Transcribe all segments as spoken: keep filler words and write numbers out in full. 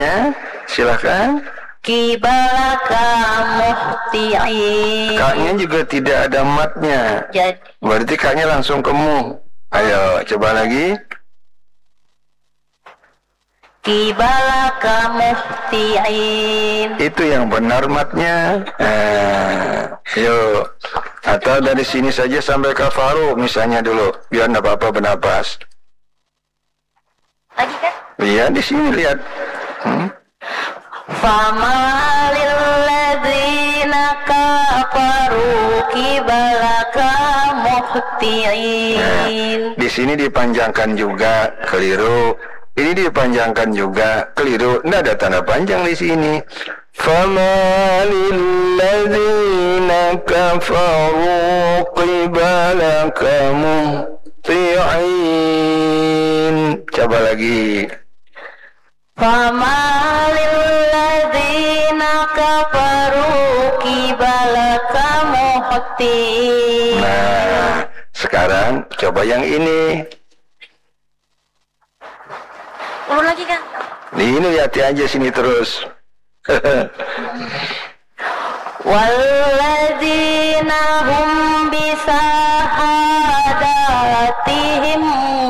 Ya, silakan. Kibalaka muhti'in. Kaknya juga tidak ada matnya. Jadi, berarti kaknya langsung ke mu. Ayo, coba lagi. Kibalaka muhti'in. Itu yang benar matnya. Nah, yuk. Atau dari sini saja sampai kafaru misalnya dulu, biar enggak apa-apa bernapas. Lagi kan? Iya, di sini lihat. Hmm? Famalil ladzina kafaru kibalaka muhti'in. Nah, di sini dipanjangkan juga, keliru. Ini dipanjangkan juga, keliru. Nggak ada tanda panjang di sini. Famalil ladzina kafaru qibalaka muhti'in. Coba lagi. Famalil ladzina kafaru kibalaka muhti'in. Nah, sekarang coba yang ini. Ulang lagi kan? Ini lihat aja sini terus. Walladzina hum bisahadatihim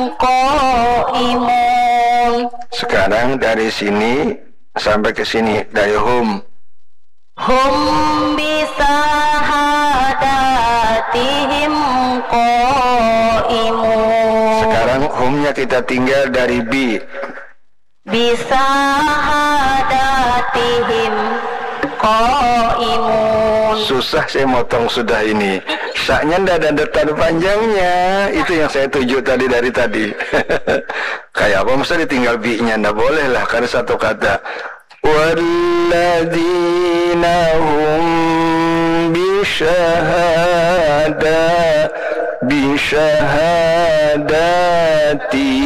qaimun. Sekarang dari sini sampai ke sini, dari hum. Hum bisahadatihim qaimun. Sekarang humnya kita tinggal dari bi. Bisahadatihim qaimun. Susah saya motong sudah ini. Saknya ndak ada tanda panjangnya. Itu yang saya tuju tadi dari tadi. Kayak apa mesti ditinggal bi-nya, ndak boleh lah karena satu kata. Walladzina hum bisyahada bisyahadati